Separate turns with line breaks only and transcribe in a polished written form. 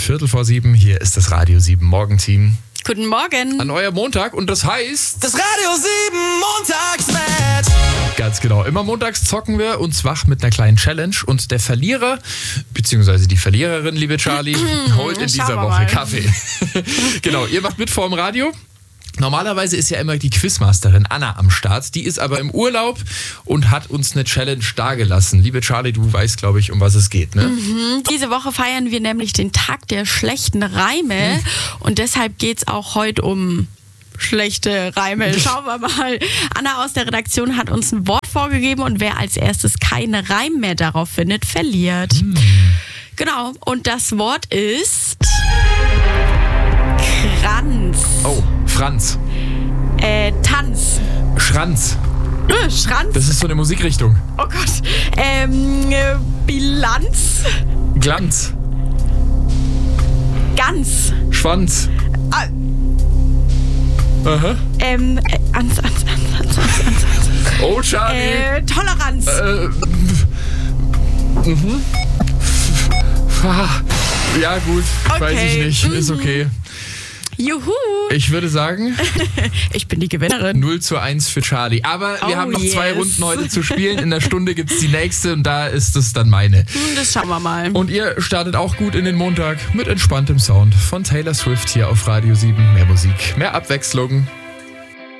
7:15, hier ist das Radio 7 Morgenteam.
Guten Morgen.
An euer Montag und das heißt...
Das Radio 7 Montagsmatch.
Ganz genau, immer montags zocken wir uns wach mit einer kleinen Challenge und der Verlierer, beziehungsweise die Verliererin, liebe Charlie, holt in dieser Woche Kaffee. Genau, ihr macht mit vorm Radio. Normalerweise ist ja immer die Quizmasterin Anna am Start. Die ist aber im Urlaub und hat uns eine Challenge dargelassen. Liebe Charlie, du weißt, glaube ich, um was es geht, ne?
Diese Woche feiern wir nämlich den Tag der schlechten Reime. Und deshalb geht's auch heute um schlechte Reime. Schauen wir mal. Anna aus der Redaktion hat uns ein Wort vorgegeben und wer als erstes keine Reim mehr darauf findet, verliert. Genau. Und das Wort ist... Kranz.
Oh, Franz.
Tanz.
Schranz.
Schranz.
Das ist so eine Musikrichtung.
Oh Gott. Bilanz.
Glanz.
Ganz.
Schwanz.
Ah.
Aha.
Ans.
Oh, Charlie.
Toleranz.
Ja, gut.
Okay.
Weiß ich nicht. Ist okay.
Juhu.
Ich würde sagen,
Ich bin die Gewinnerin.
0:1 für Charlie. Aber wir
Oh,
haben noch 2
yes.
Runden heute zu spielen. In der Stunde gibt es die nächste und da ist es dann meine.
Das schauen wir mal.
Und ihr startet auch gut in den Montag mit entspanntem Sound von Taylor Swift hier auf Radio 7. Mehr Musik, mehr Abwechslung.